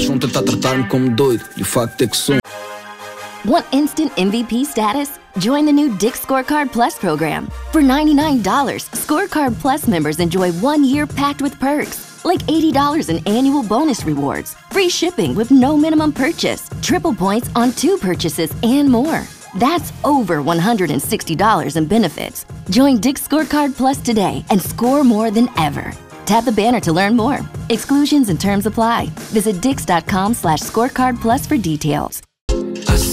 estão a tentar tratar-me como doido, e o facto é que sou. Want instant MVP status? Join the new Dick's Scorecard Plus program. For $99, Scorecard Plus members enjoy 1 year packed with perks, like $80 in annual bonus rewards, free shipping with no minimum purchase, triple points on 2 purchases, and more. That's over $160 in benefits. Join Dick's Scorecard Plus today and score more than ever. Tap the banner to learn more. Exclusions and terms apply. Visit dix.com/scorecardplus for details.